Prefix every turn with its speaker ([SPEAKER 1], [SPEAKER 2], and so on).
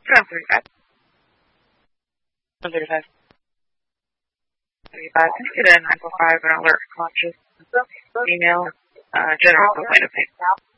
[SPEAKER 1] 735. 135. 35. Can you get a 945 and alert conscious email, general complaint of pain?